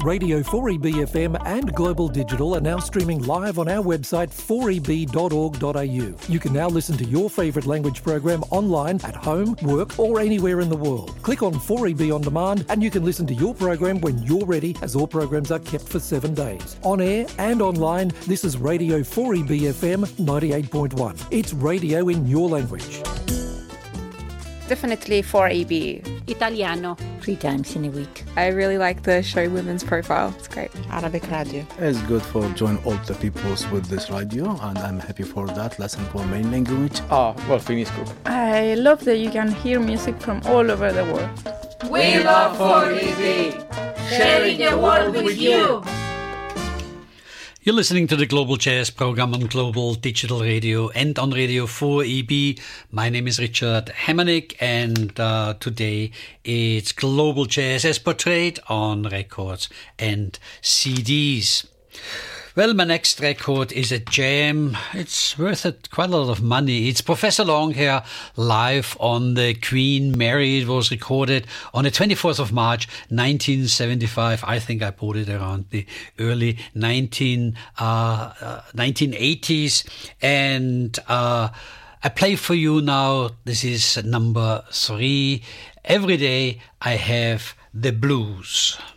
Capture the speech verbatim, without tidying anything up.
Radio four E B F M and Global Digital are now streaming live on our website four e b dot org dot a u. You can now listen to your favourite language program online, at home, work or anywhere in the world. Click on four E B On Demand and you can listen to your program when you're ready, as all programs are kept for seven days. On air and online, this is Radio four E B F M ninety-eight point one. It's radio in your language. Definitely four E B. Italiano. Three times in a week. I really like the show Women's Profile. It's great. Arabic radio. It's good for join all the peoples with this radio, and I'm happy for that. Lesson for main language. Ah, well, finisco. I love that you can hear music from all over the world. We love four E B. Sharing the world with you. You're listening to the Global Jazz program on Global Digital Radio and on Radio four E B. My name is Richard Hemmernick, and uh, today it's Global Jazz as portrayed on records and C Ds. Well, my next record is a jam. It's worth it quite a lot of money. It's Professor Longhair live on the Queen Mary. It was recorded on the twenty-fourth of March, nineteen seventy-five. I think I bought it around the early nineteen, uh, uh, nineteen eighties. And uh, I play for you now. This is number three. Every day I have the blues.